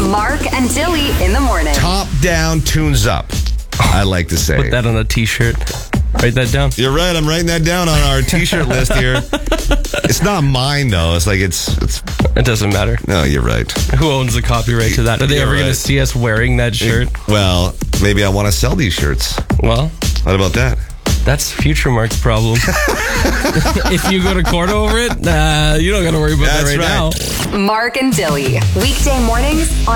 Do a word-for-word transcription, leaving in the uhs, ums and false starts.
Mark and Dilly in the morning. Top down, tunes up. I like to say. Put that on a t-shirt. Write that down. You're right. I'm writing that down on our t-shirt list here. It's not mine though. It's like it's it's. It doesn't matter. No, you're right. Who owns the copyright to that? Are they You're ever right. going to see us wearing that shirt? Well, maybe I want to sell these shirts. Well, What about that? that's future Mark's problem. If you go to court over it, uh, you don't got to worry about That's that right, right. now. Mark and Dilly. Weekday mornings on